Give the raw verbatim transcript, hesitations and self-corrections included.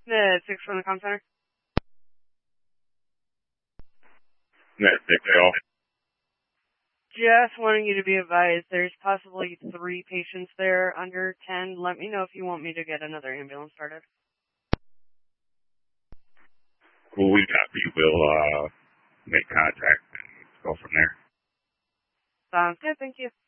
The six from the comm center. Net six all. Just wanting you to be advised, there's possibly three patients there under ten. Let me know if you want me to get another ambulance started. Cool, we copy. We'll uh, make contact and go from there. Sounds good, thank you.